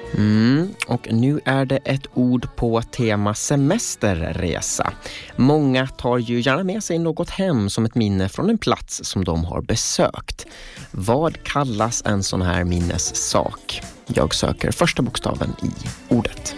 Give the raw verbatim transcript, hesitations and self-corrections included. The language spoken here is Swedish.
Mm, och nu är det ett ord på tema semesterresa. Många tar ju gärna med sig något hem som ett minne från en plats som de har besökt. Vad kallas en sån här minnessak? Jag söker första bokstaven i ordet.